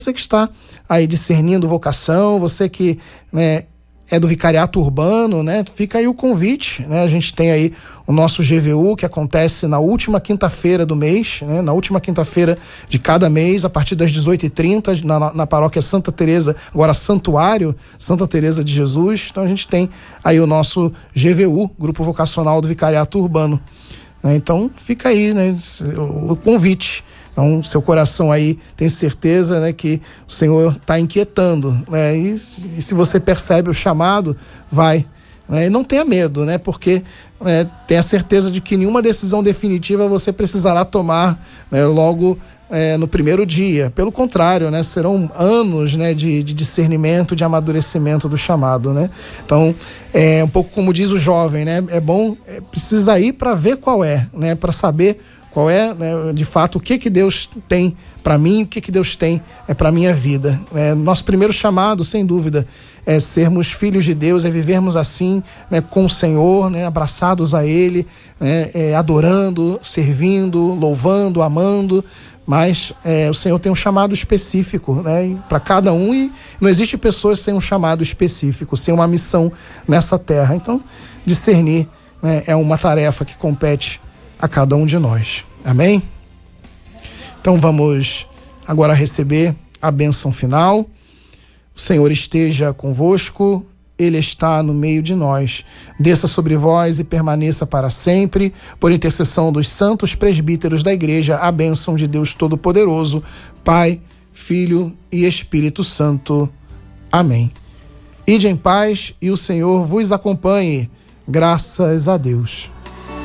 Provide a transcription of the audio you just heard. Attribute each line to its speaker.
Speaker 1: Você que está aí discernindo vocação, você que, né, é do vicariato urbano, né? Fica aí o convite, né? A gente tem aí o nosso GVU, que acontece na última quinta-feira do mês, né? Na última quinta-feira de cada mês, a partir das 18h30, na paróquia Santa Teresa, agora Santuário Santa Teresa de Jesus. Então a gente tem aí o nosso GVU, Grupo Vocacional do Vicariato Urbano. Então fica aí, né, o convite. Então, seu coração aí, tenho certeza, né, que o Senhor está inquietando, né? E se você percebe o chamado, vai, né? E não tenha medo, né? Porque tenha certeza de que nenhuma decisão definitiva você precisará tomar, né, logo no primeiro dia. Pelo contrário, né, serão anos, né, de discernimento, de amadurecimento do chamado, né? Então, um pouco como diz o jovem, né? É bom, precisa ir para ver qual é, né? Para saber qual é, né, de fato, o que Deus tem para mim, o que Deus tem para minha vida. Nosso primeiro chamado, sem dúvida, é sermos filhos de Deus, é vivermos assim, né, com o Senhor, né, abraçados a Ele, né, adorando, servindo, louvando, amando. Mas o Senhor tem um chamado específico, né, para cada um, e não existe pessoas sem um chamado específico, sem uma missão nessa terra. Então, discernir, né, é uma tarefa que compete a cada um de nós. Amém? Então vamos agora receber a bênção final. O Senhor esteja convosco, Ele está no meio de nós. Desça sobre vós e permaneça para sempre, por intercessão dos santos presbíteros da Igreja, a bênção de Deus Todo-Poderoso, Pai, Filho e Espírito Santo. Amém. Ide em paz e o Senhor vos acompanhe. Graças a Deus.